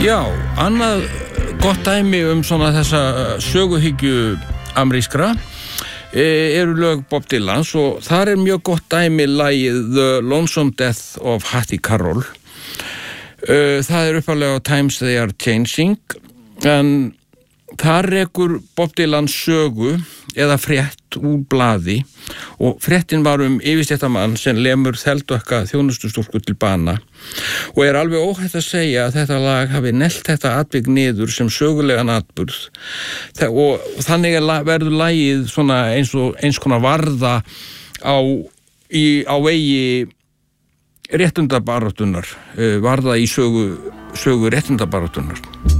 Já, annað gott dæmi svona þessa söguhyggju amerískra eru lög Bob Dylans og þar mjög gott dæmi lagið The Lonesome Death of Hattie Carroll. Það upphaflega á Times They Are Changing, en þar rekur Bob Dylan sögu eða frétt úr blaði og fréttin var yfirstéttamann sem lemur þeldökka þjónustustúlku til bana og alveg óhætt að segja að þetta lag hafi neglt þetta atvik niður sem sögulegan atburð og þannig verður lagið svona eins konar varða á vegi réttundabaráttunnar, varða í sögu réttundabaráttunnar.